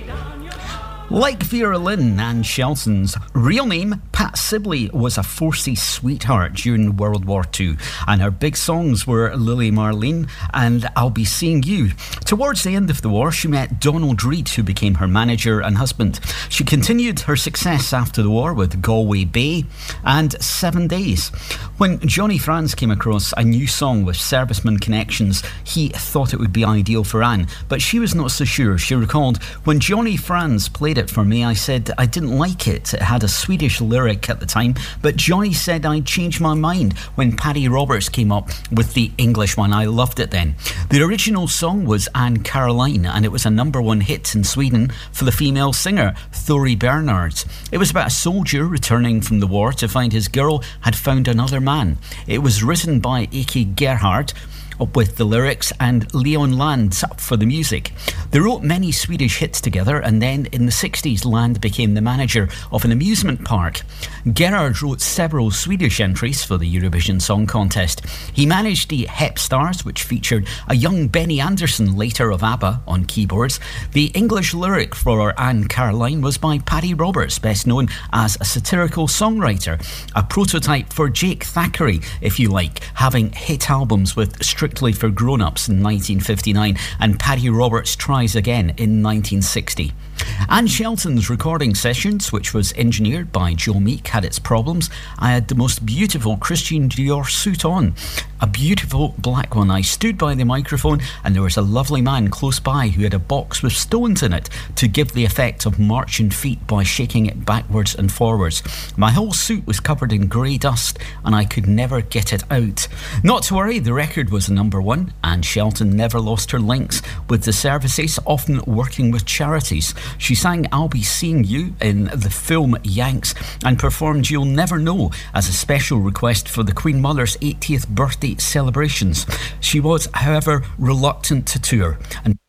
Like Vera Lynn and Shelton's real name, Pat Sibley was a Forcey sweetheart during World War II, and her big songs were Lily Marlene and I'll Be Seeing You. Towards the end of the war, she met Donald Reid, who became her manager and husband. She continued her success after the war with Galway Bay and 7 Days. When Johnny Franz came across a new song with serviceman connections, he thought it would be ideal for Anne, but she was not so sure. She recalled, "When Johnny Franz played it for me, I said I didn't like it. It had a Swedish lyric at the time, but Johnny said I'd changed my mind when Paddy Roberts came up with the English one. I loved it then." The original song was Anne Caroline, and it was a #1 hit in Sweden for the female singer Thori Bernhards. It was about a soldier returning from the war to find his girl had found another man. It was written by Ike Gerhard, up with the lyrics, and Leon Land up for the music. They wrote many Swedish hits together, and then in the 60s Land became the manager of an amusement park. Gerhard wrote several Swedish entries for the Eurovision Song Contest. He managed the Hep Stars, which featured a young Benny Andersson, later of ABBA, on keyboards. The English lyric for Anne Caroline was by Paddy Roberts, best known as a satirical songwriter, a prototype for Jake Thackeray, if you like, having hit albums with Strictly for Grown-Ups in 1959 and Paddy Roberts Tries Again in 1960. Anne Shelton's recording sessions, which was engineered by Joe Meek, had its problems. I had the most beautiful Christian Dior suit on, a beautiful black one. I stood by the microphone and there was a lovely man close by who had a box with stones in it to give the effect of marching feet by shaking it backwards and forwards. My whole suit was covered in grey dust and I could never get it out. Not to worry, the record was a #1. Anne Shelton never lost her links with the services, often working with charities. She sang I'll Be Seeing You in the film Yanks and performed You'll Never Know as a special request for the Queen Mother's 80th birthday celebrations. She was, however, reluctant to tour, and